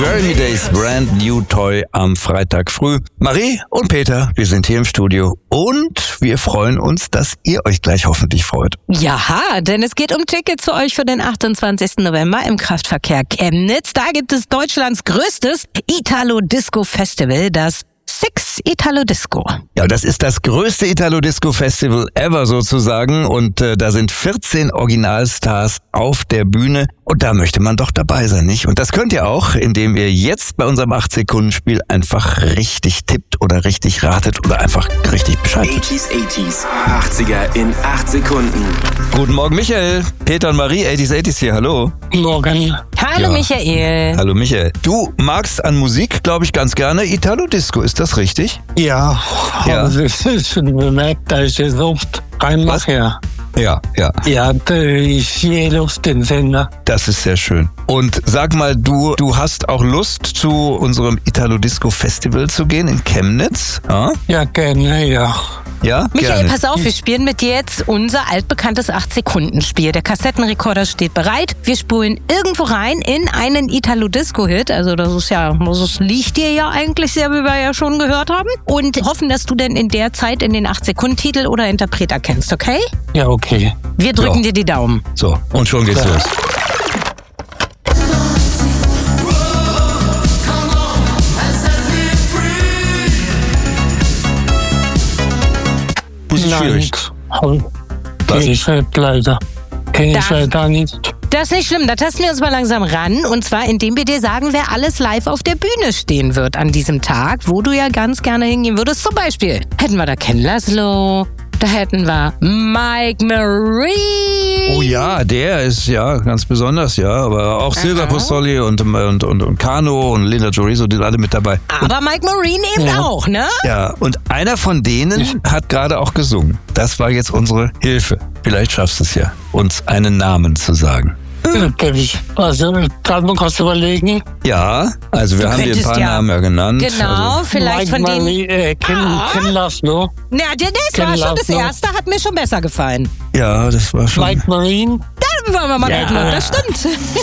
Jeremy Days Brand New Toy am Freitag früh. Marie und Peter, wir sind hier im Studio und wir freuen uns, dass ihr euch gleich hoffentlich freut. Ja, denn es geht um Tickets für euch für den 28. November im Kraftverkehr Chemnitz. Da gibt es Deutschlands größtes Italo-Disco-Festival, das Six Italo Disco. Ja, das ist das größte Italo-Disco-Festival ever sozusagen und da sind 14 Originalstars auf der Bühne und da möchte man doch dabei sein, nicht? Und das könnt ihr auch, indem ihr jetzt bei unserem 8-Sekunden-Spiel einfach richtig tippt oder richtig ratet oder einfach richtig Bescheid wisst. 80s, 80er in 8 Sekunden. Guten Morgen Michael, Peter und Marie, 80s hier, hallo. Morgen. Hallo Ja. Michael. Hallo Michael. Du magst an Musik, glaube ich, ganz gerne Italo-Disco, ist das richtig? Ja, Ja. aber das ist schon bemerkt, da ich es oft reinmache. Ja. Ja, ich wähle auf den Sender. Das ist sehr schön. Und sag mal, du hast auch Lust, zu unserem Italo-Disco-Festival zu gehen in Chemnitz? Ja, gerne, ja. Ja, Michael, gerne. pass auf, wir spielen mit dir jetzt unser altbekanntes 8-Sekunden-Spiel. Der Kassettenrekorder steht bereit. Wir spulen irgendwo rein in einen Italo-Disco-Hit. Also das liegt dir ja eigentlich sehr, wie wir ja schon gehört haben. Und hoffen, dass du denn in der Zeit in den 8-Sekunden-Titel oder Interpret erkennst, okay? Ja, okay. Wir drücken So. dir die Daumen. So, und schon geht's Klar. los. Das ist schwierig. Was? Was? Ich leider. Kenn ich Da- leider nicht. Das ist nicht schlimm, da tasten wir uns mal langsam ran. Und zwar, indem wir dir sagen, wer alles live auf der Bühne stehen wird an diesem Tag, wo du ja ganz gerne hingehen würdest. Zum Beispiel hätten wir da Ken Laszlo, da hätten wir Mike Marine. Oh ja, der ist ja ganz besonders, ja. Aber auch Silver Postoli und Kano und Linda Joriso, die sind alle mit dabei. Aber Mike Marine eben Ja. auch, ne? Ja, und einer von denen hat gerade auch gesungen. Das war jetzt unsere Hilfe. Vielleicht schaffst du es ja, uns einen Namen zu sagen. Natürlich. Also, kann man kurz überlegen. Ja, also wir haben dir ein könntest paar ja- Namen ja genannt. Genau, Also, vielleicht von denen. Ken Laszlo. Na, das Ken war schon das Laszlo. erste, hat mir schon besser gefallen. ja, das war schon. Mike Marine. Dann wollen wir mal Ja. gucken, ob das stimmt.